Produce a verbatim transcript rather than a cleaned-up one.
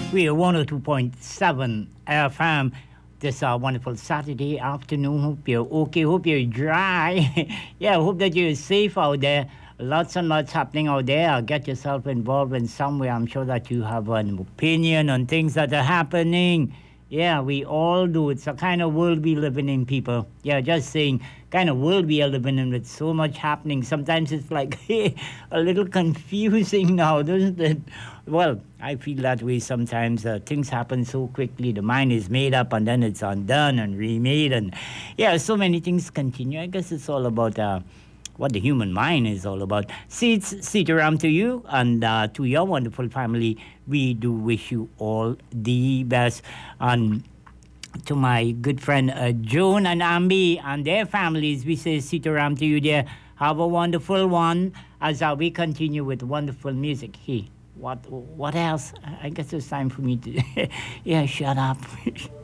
We are one oh two point seven F M. This uh, wonderful Saturday afternoon. Hope you're okay. Hope you're dry. Yeah, hope that you're safe out there. Lots and lots happening out there. Get yourself involved in some way. I'm sure that you have an opinion on things that are happening. Yeah, we all do. It's a kind of world we living in, people. Yeah, just saying, kind of world we are living in with so much happening. Sometimes it's like a little confusing now, doesn't it? Well, I feel that way sometimes. Uh, things happen so quickly. The mind is made up and then it's undone and remade. And yeah, so many things continue. I guess it's all about uh, what the human mind is all about. Seeds, Sitaram to you and uh, to your wonderful family. We do wish you all the best. And to my good friend uh, Joan and Ambi and their families, we say Sitaram to you there. Have a wonderful one as uh, we continue with wonderful music. Hey, what what else? I guess it's time for me to... yeah, shut up.